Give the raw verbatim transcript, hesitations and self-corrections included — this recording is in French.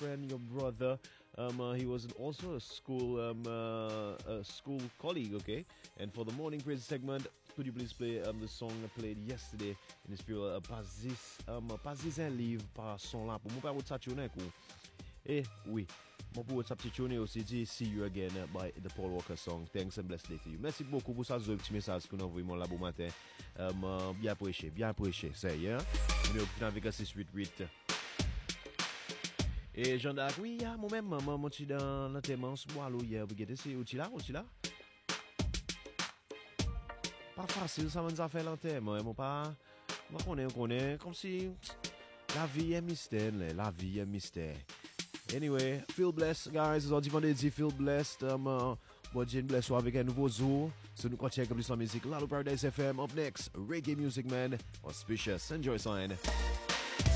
friend, your brother. Um, uh, he was also a school um, uh, a school colleague, okay? And for the morning praise segment, could you please play um, the song played yesterday in this film, uh, Pazis, um, Pazis un livre par son là. Pour moi, pas votre tune, eh, oui. Mon pour votre tune aussi dit See You Again by the Paul Walker song. Thanks and blessed day to you. Merci beaucoup pour ça, ce petit message que nous envoyons là bon matin. Um, uh, bien apprécié, bien apprécié. C'est hier. Numéro final avec six huit huit. Et Jean d'Arc, oui, moi-même, moi, moi, je suis dans l'enterrement, ce bois-là, hier, vous regardez, c'est où tu là, où tu là? Pas facile, ça m'a fait l'enterrement, moi, pas, moi, on connaît, on connaît, comme si la vie est mystère, la vie est mystère. Anyway, feel blessed, guys, aujourd'hui, vendredi, feel blessed, um, uh, bon Dieu, bless vous avec un nouveau jour, so nous continuons comme plus en musique, Lalo Paradise F M, up next, reggae music, man, auspicious, enjoy, son.